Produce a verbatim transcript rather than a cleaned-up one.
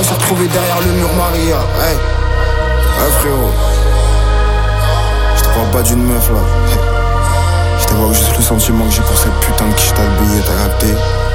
s'est retrouvé derrière le mur Maria. Hey, hey frérot, je te parle pas d'une meuf là. Je t'évoque juste le sentiment que j'ai pour cette putain de quiche, t'as le billet, t'as capté.